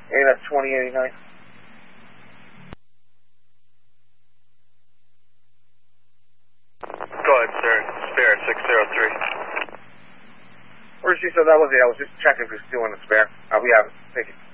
AMS 2089. Go ahead, sir. Spare 603. First, so that was it. I was just checking if you're still in the spare. We have it. Thank you.